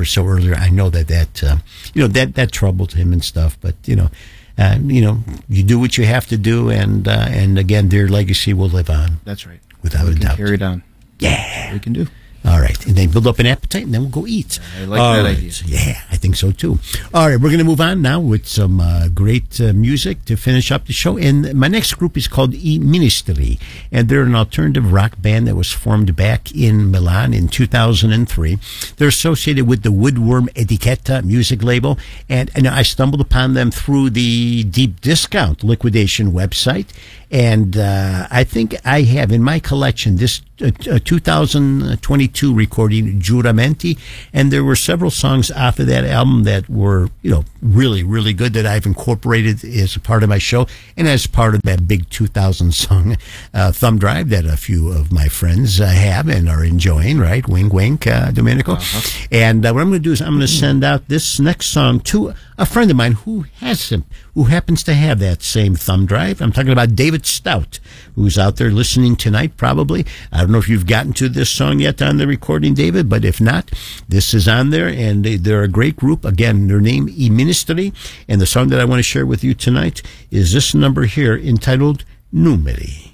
Christopher so earlier, I know that troubled him and stuff. But you do what you have to do, and again, their legacy will live on. That's right, without a doubt. Carry it on. Yeah, we can do. All right, and then build up an appetite, and then we'll go eat. I like that idea. Yeah, I think so too. All right, we're going to move on now with some great music to finish up the show. And my next group is called I Ministri, and they're an alternative rock band that was formed back in Milan in 2003. They're associated with the Woodworm Etichetta music label, and I stumbled upon them through the Deep Discount liquidation website. And I think I have in my collection this 2022 recording, Giuramenti, and there were several songs off of that album that were, really, really good that I've incorporated as a part of my show and as part of that big 2000 song Thumb Drive that a few of my friends have and are enjoying, right? Wink, wink, Domenico. Uh-huh. And what I'm going to do is I'm going to send out this next song to a friend of mine who happens to have that same thumb drive. I'm talking about David Stout, who's out there listening tonight, probably. I don't know if you've gotten to this song yet on the recording, David, but if not, this is on there, and they're a great group. Again, their name, I Ministri, and the song that I want to share with you tonight is this number here entitled Numeri.